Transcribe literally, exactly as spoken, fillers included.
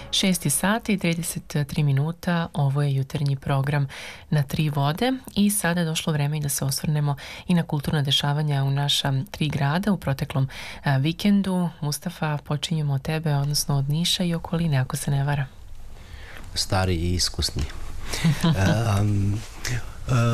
šest sati i trideset tri minuta, ovo je jutarnji program na Tri vode i sada je došlo vreme i da se osvrnemo i na kulturna dešavanja u naša tri grada u proteklom a, vikendu. Mustafa, počinjemo od tebe, odnosno od Niša i okoline, ako se ne vara. Stari i iskusni. um, uh,